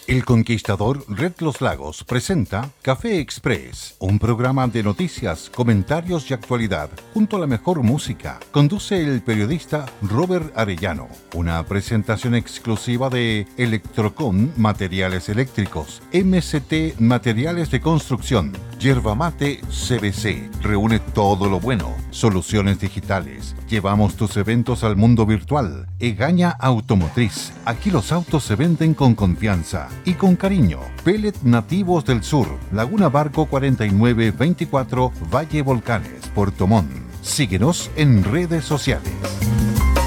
El Conquistador Red Los Lagos presenta Café Express, un programa de noticias, comentarios y actualidad, junto a la mejor música. Conduce el periodista Robert Arellano. Una presentación exclusiva de Electrocon Materiales Eléctricos, MCT Materiales de Construcción, Yerba Mate CBC. Reúne todo lo bueno. Soluciones digitales. Llevamos tus eventos al mundo virtual. Egaña Automotriz. Aquí los autos se venden con confianza y con cariño. Pellet Nativos del Sur, Laguna Barco 4924, Valle Volcanes, Puerto Montt. Síguenos en redes sociales.